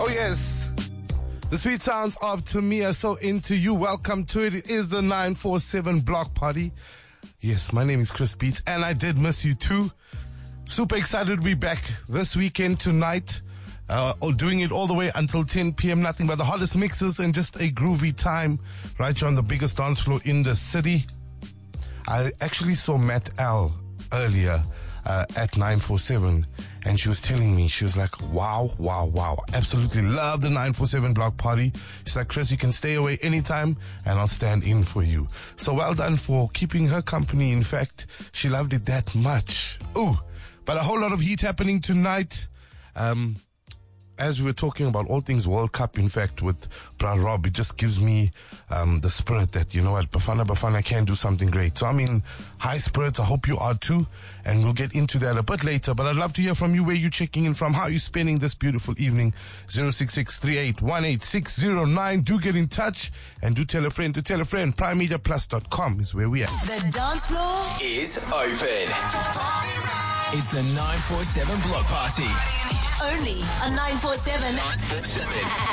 Oh yes, the sweet sounds of Tamia, So Into You. Welcome to it. It is the 947 Block Party. Yes, my name is Chris Beats, and I did miss you too. Super excited to be back this weekend tonight. Doing it all the way until 10 p.m. Nothing but the hottest mixes and just a groovy time right here on the biggest dance floor in the city. I actually saw Matt L earlier at 947, and she was telling me, she was like, wow, absolutely love the 947 Block Party. She's like, Chris, you can stay away anytime and I'll stand in for you. So well done for keeping her company. In fact, she loved it that much. Ooh, but a whole lot of heat happening tonight. As we were talking about all things World Cup, in fact, with Bra Rob, it just gives me the spirit that, you know what, Bafana can do something great. So I'm in high spirits. I hope you are too. And we'll get into that a bit later. But I'd love to hear from you, where you're checking in from, how you're spending this beautiful evening. 066-3818-609. Do get in touch and do tell a friend to tell a friend. PrimeMediaPlus.com is where we are. The dance floor is open. It's the 947 Block Party. Only on 947